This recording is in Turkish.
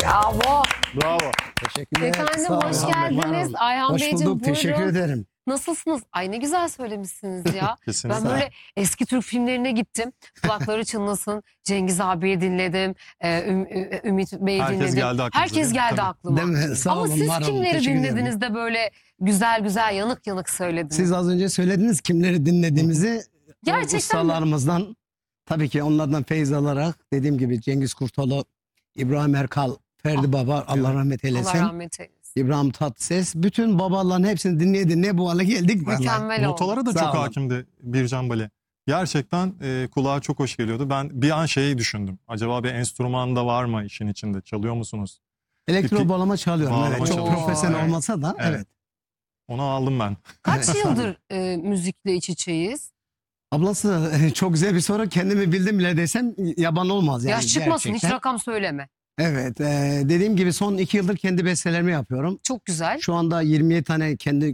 Bravo. Bravo. Teşekkürler. Efendim Sağ olun. hoş Ayhan Bey, var geldiniz. olun. Ayhan Hoş Beyciğim bulduk. Teşekkür buyurun. ederim. Nasılsınız? Ay ne güzel söylemişsiniz ya. Kesinlikle. Ben böyle eski Türk filmlerine gittim. Kulakları çınlasın. Cengiz abiyi dinledim. Ümit Bey'i Herkes dinledim. geldi aklınıza, Herkes değil mi? geldi Tabii. aklıma. Değil mi? Sağ Ama olun, siz var olun. kimleri Teşekkür ederim. dinlediniz de böyle güzel güzel yanık yanık söylediniz? Siz az önce söylediniz kimleri dinlediğimizi. Gerçekten mi? Ustalarımızdan tabii ki onlardan feyz alarak dediğim gibi Cengiz Kurtoğlu, İbrahim Erkal, Ferdi Baba Allah rahmet eylesin. Allah rahmet eylesin. İbrahim Tatlıses. Bütün babaların hepsini dinleye bu hale geldik. vallahi. Mükemmel oldu. Notalara da Sağ çok olun. hakimdi Bircan Bali. Gerçekten kulağa çok hoş geliyordu. Ben bir an şeyi düşündüm. Acaba bir enstrüman da var mı işin içinde? Çalıyor musunuz? Elektro Peki, bağlama çalıyorum. bağlama Evet, çok çalıyorsun. profesyonel Evet. olmasa da Evet. evet. Onu aldım ben. Kaç Evet. yıldır müzikle iç içeyiz? Ablası çok güzel bir soru. Kendimi bildim bile desem yaban olmaz yani. Yaş çıkmasın gerçekten. hiç rakam söyleme. Evet. Dediğim gibi son 2 yıldır kendi bestelerimi yapıyorum. Çok güzel. Şu anda 27 tane kendi